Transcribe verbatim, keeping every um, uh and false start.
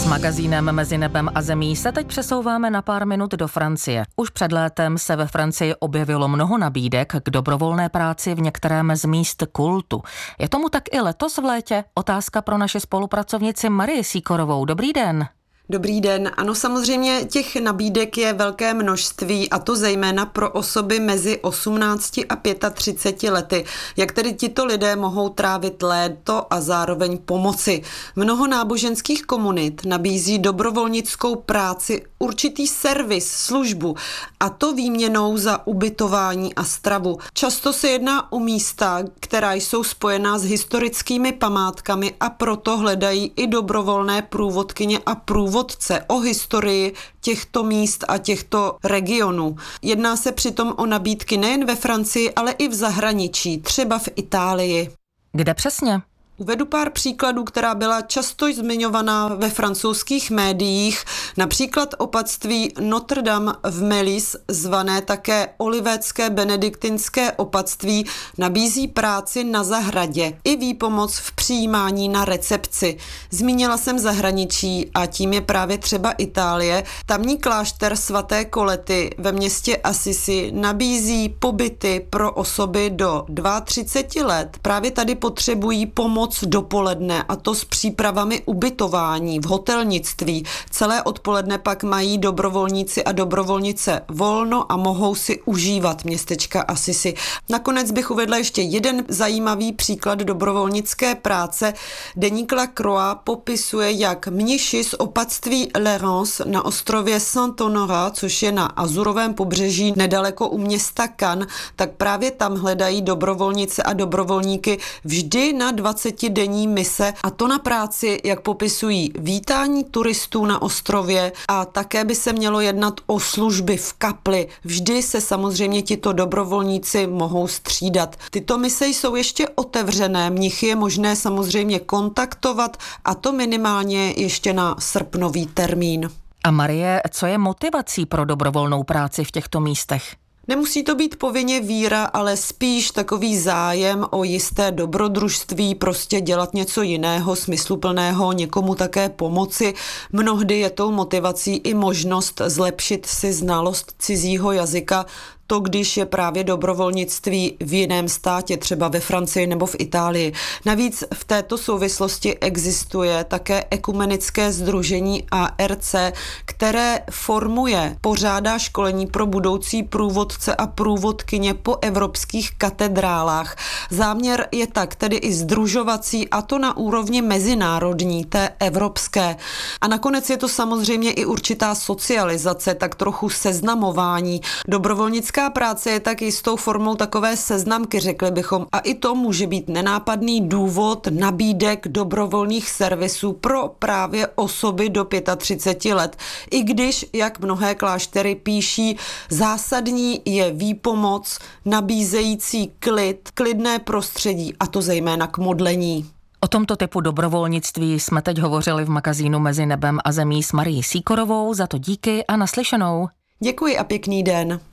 Magazínem Mezi nebem a zemí se teď přesouváme na pár minut do Francie. Už před létem se ve Francii objevilo mnoho nabídek k dobrovolné práci v některém z míst kultu. Je tomu tak i letos v létě? Otázka pro naši spolupracovnici Marii Sýkorovou. Dobrý den. Dobrý den. Ano, samozřejmě těch nabídek je velké množství a to zejména pro osoby mezi osmnácti a třiceti pěti lety. Jak tedy tito lidé mohou trávit léto a zároveň pomoci? Mnoho náboženských komunit nabízí dobrovolnickou práci, určitý servis, službu a to výměnou za ubytování a stravu. Často se jedná o místa, která jsou spojená s historickými památkami a proto hledají i dobrovolné průvodkyně a průvodce o historii těchto míst a těchto regionů. Jedná se přitom o nabídky nejen ve Francii, ale i v zahraničí, třeba v Itálii. Kde přesně? Uvedu pár příkladů, která byla často zmiňovaná ve francouzských médiích, například opatství Notre Dame v Melis, zvané také Olivécké benediktinské opatství, nabízí práci na zahradě i výpomoc v přijímání na recepci. Zmínila jsem zahraničí a tím je právě třeba Itálie. Tamní klášter svaté Kolety ve městě Assisi nabízí pobyty pro osoby do třiceti dvou let. Právě tady potřebují pomoc dopoledne a to s přípravami ubytování v hotelnictví. Celé odpoledne pak mají dobrovolníci a dobrovolnice volno a mohou si užívat městečka Assisi. Nakonec bych uvedla ještě jeden zajímavý příklad dobrovolnické práce. Deník La Croix popisuje, jak mniši z opatství Lérens na ostrově Saint-Honorat, což je na Azurovém pobřeží nedaleko u města Cannes, tak právě tam hledají dobrovolnice a dobrovolníky vždy na dvacetidenní mise a to na práci, jak popisují, vítání turistů na ostrově a také by se mělo jednat o služby v kapli. Vždy se samozřejmě tito dobrovolníci mohou střídat. Tyto mise jsou ještě otevřené, mnichy je možné samozřejmě kontaktovat a to minimálně ještě na srpnový termín. A Marie, co je motivací pro dobrovolnou práci v těchto místech? Nemusí to být povinně víra, ale spíš takový zájem o jisté dobrodružství, prostě dělat něco jiného, smysluplného, někomu také pomoci. Mnohdy je tou motivací i možnost zlepšit si znalost cizího jazyka, to když je právě dobrovolnictví v jiném státě, třeba ve Francii nebo v Itálii. Navíc v této souvislosti existuje také ekumenické sdružení A R C, které formuje, pořádá školení pro budoucí průvodce a průvodkyně po evropských katedrálách. Záměr je tak tedy i sdružovací, a to na úrovni mezinárodní, té evropské. A nakonec je to samozřejmě i určitá socializace, tak trochu seznamování. Dobrovolnická práce je tak jistou formou takové seznamky, řekli bychom, a i to může být nenápadný důvod nabídek dobrovolných servisů pro právě osoby do třiceti pěti let. I když, jak mnohé kláštery píší, zásadní je výpomoc nabízející klid, klidné prostředí, a to zejména k modlení. O tomto typu dobrovolnictví jsme teď hovořili v magazínu Mezi nebem a zemí s Marií Sýkorovou, za to díky a naslyšenou. Děkuji a pěkný den.